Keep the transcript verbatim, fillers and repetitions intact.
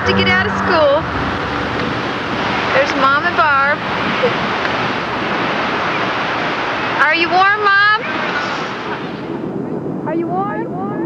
to get out of school. There's Mom and Barb. Are you warm, Mom? Are you warm? Are you warm?